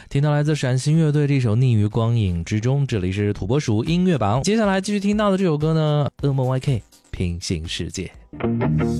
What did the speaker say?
听到来自陕西乐队这首《逆于光影之中》，这里是土拨鼠音乐榜。接下来继续听到的这首歌呢，噩梦 YK 平行世界。